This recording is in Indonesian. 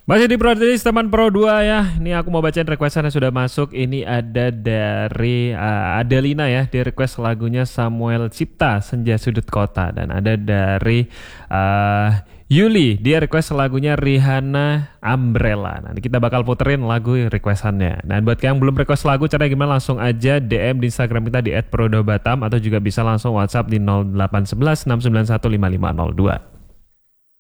Masih di Prodigy teman Pro 2 ya. Ini aku mau bacain requestan yang sudah masuk. Ini ada dari Adelina ya. Dia request lagunya Samuel Cipta, Senja Sudut Kota. Dan ada dari Yuli. Dia request lagunya Rihanna, Umbrella. Nanti kita bakal puterin lagu requestannya. Dan buat yang belum request lagu, caranya gimana? Langsung aja DM di Instagram kita di @prodobatam atau juga bisa langsung WhatsApp di 0811 691 5502.